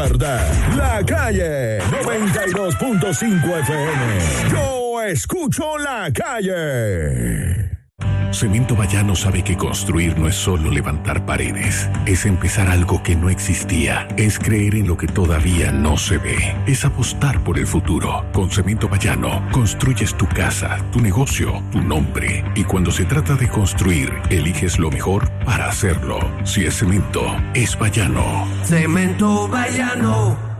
La Calle 92.5 FM. Yo escucho La Calle. Cemento Bayano sabe que construir no es solo levantar paredes, es empezar algo que no existía, es creer en lo que todavía no se ve, es apostar por el futuro. Con Cemento Bayano construyes tu casa, tu negocio, tu nombre, y cuando se trata de construir, eliges lo mejor para hacerlo. Si es cemento, es Bayano. Cemento Bayano.